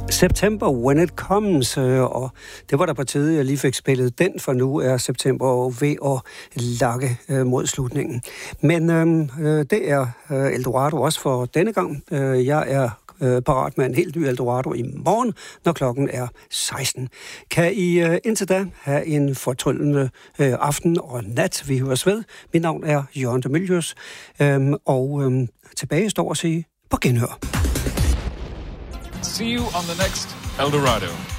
September When It Comes, og det var der på tide, jeg lige fik spillet den, for nu er september ved at lakke mod slutningen. Men det er Eldorado også for denne gang. Jeg er parat med en helt ny Eldorado i morgen, når klokken er 16. Kan I indtil da have en fortryllende aften og nat. Vi høres ved. Mit navn er Jørgen de Mylius, og tilbage står at sige på genhør. See you on the next Eldorado.